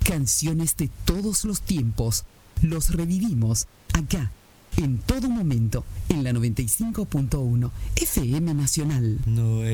Canciones de todos los tiempos. Los revivimos acá, en todo momento, en la 95.1 FM Nacional. No